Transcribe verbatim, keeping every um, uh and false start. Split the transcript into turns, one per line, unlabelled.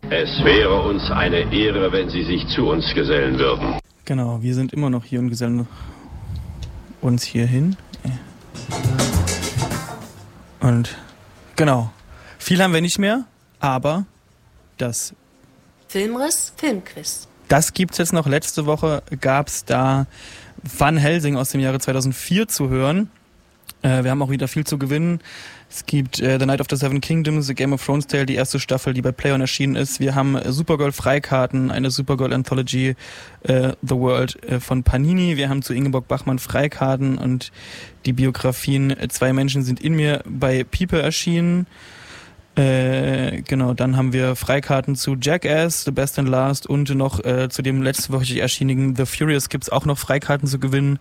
Es wäre uns eine Ehre, wenn Sie sich zu uns gesellen würden.
Genau, wir sind immer noch hier und gesellen uns hier hin. Und genau, viel haben wir nicht mehr, aber das
Filmriss, Filmquiz.
Das gibt's jetzt noch. Letzte Woche gab's da Van Helsing aus dem Jahre zweitausendvier zu hören. Äh, wir haben auch wieder viel zu gewinnen. Es gibt äh, The Night of the Seven Kingdoms, The Game of Thrones Tale, die erste Staffel, die bei Play-On erschienen ist. Wir haben äh, Supergirl-Freikarten, eine Supergirl-Anthology, äh, The World äh, von Panini. Wir haben zu Ingeborg Bachmann Freikarten und die Biografien äh, Zwei Menschen sind in mir bei Pipe erschienen. Äh, genau, dann haben wir Freikarten zu Jackass, The Best and Last und noch äh, zu dem letztwöchig erschienigen The Furious gibt's auch noch Freikarten zu gewinnen.